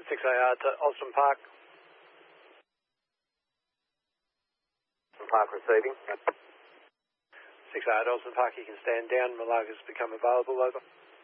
6AR to Austin Park. Austin Park receiving. 6AR to Austin Park, you can stand down. Malaga's become available, over.